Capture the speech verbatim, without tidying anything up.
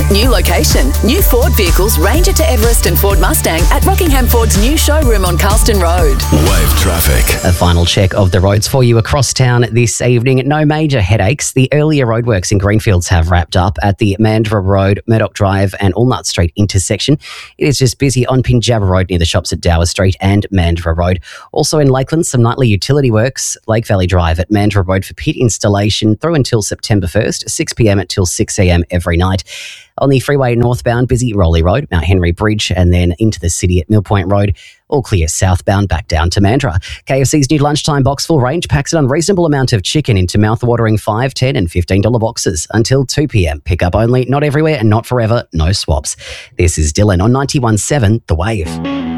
New location. New Ford vehicles Ranger to Everest and Ford Mustang at Rockingham Ford's new showroom on Carlston Road. Wave traffic. A final check of the roads for you across town this evening. No major headaches. The earlier roadworks in Greenfields have wrapped up at the Mandurah Road, Murdoch Drive and Allnut Street intersection. It is just busy on Pinjabba Road near the shops at Dower Street and Mandurah Road. Also in Lakeland, some nightly utility works. Lake Valley Drive at Mandurah Road for pit installation through until September first, six p.m. until six a.m. every night. On the freeway northbound, busy Rowley Road, Mount Henry Bridge, and then into the city at Mill Point Road. All clear southbound back down to Mandurah. K F C's new lunchtime box full range packs an unreasonable amount of chicken into mouth-watering five, ten and fifteen dollars boxes until two p.m. Pick up only, not everywhere and not forever, no swaps. This is Dylan on ninety-one point seven The Wave.